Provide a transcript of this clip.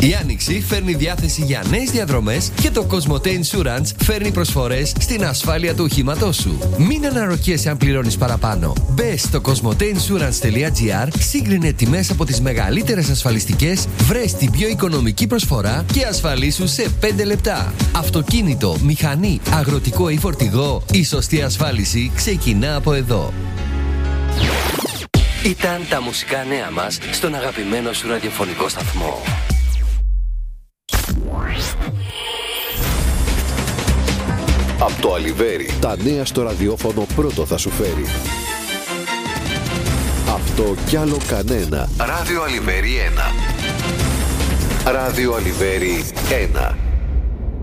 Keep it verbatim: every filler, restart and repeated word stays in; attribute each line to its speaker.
Speaker 1: Η Άνοιξη φέρνει διάθεση για νέες διαδρομές και το Cosmote Insurance φέρνει προσφορές στην ασφάλεια του οχήματός σου. Μην αναρωτιέσαι αν πληρώνεις παραπάνω. Μπες στο cosmote insurance τελεία gr, σύγκρινε τιμές από τις μεγαλύτερες ασφαλιστικές, βρες την πιο οικονομική προσφορά και ασφαλίσου σε πέντε λεπτά. Αυτοκίνητο, μηχανή, αγροτικό ή φορτηγό, η σωστή ασφάλιση ξεκινά από εδώ. Ήταν τα μουσικά νέα μας στον αγαπημένο σου ραδιοφωνικό σταθμό.
Speaker 2: Από το Αλιβέρι, τα νέα στο ραδιόφωνο πρώτο θα σου φέρει. Αυτό κι άλλο κανένα. Ράδιο Αλιβέρι ένα. Ράδιο Αλιβέρι ένα.